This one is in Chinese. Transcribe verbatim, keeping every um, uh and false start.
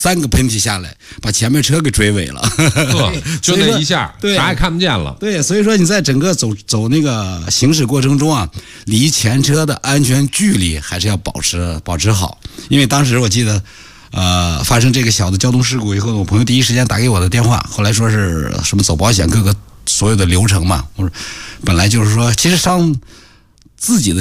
三个喷嚏下来，把前面车给追尾了。 呵，就那一下， 对， 啥也看不见了。 对，所以说你在整个走走那个行驶过程中啊，离前车的安全距离还是要保持保持好。因为当时我记得，呃，发生这个小的交通事故以后，我朋友第一时间打给我的电话，后来说是什么走保险各个所有的流程嘛。我说，本来就是说，其实伤自己的